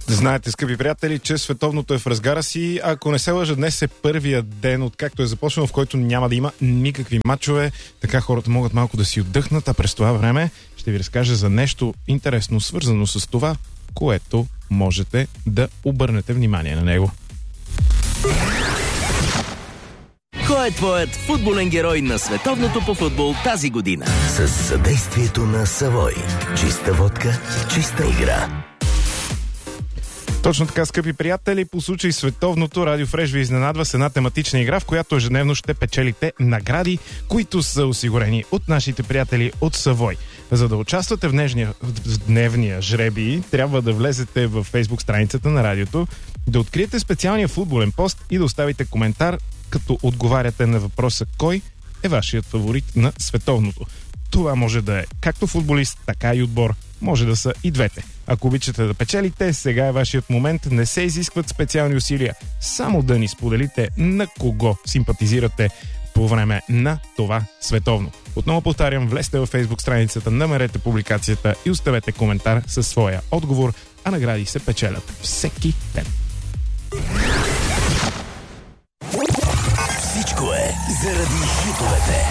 Знаете, скъпи приятели, че световното е в разгара си. Ако не се лъжа, днес е първия ден, откакто е започнал, в който няма да има никакви мачове. Така хората могат малко да си отдъхнат, а през това време ще ви разкажа за нещо интересно, свързано с това, което можете да обърнете внимание на него. Кой е твоят футболен герой на световното по футбол тази година? С съдействието на Савой. Чиста водка, чиста игра. Точно така, скъпи приятели, по случай световното, Радио Фреш ви изненадва с една тематична игра, в която ежедневно ще печелите награди, които са осигурени от нашите приятели от Савой. За да участвате в дневния жребий, трябва да влезете в Фейсбук страницата на радиото, да откриете специалния футболен пост и да оставите коментар, като отговаряте на въпроса кой е вашият фаворит на световното. Това може да е както футболист, така и отбор. Може да са и двете. Ако обичате да печелите, сега е вашият момент. Не се изискват специални усилия. Само да ни споделите на кого симпатизирате по време на това световно. Отново повтарям, влезте във Фейсбук страницата, намерете публикацията и оставете коментар със своя отговор, а награди се печелят всеки ден. Всичко е заради хитовете.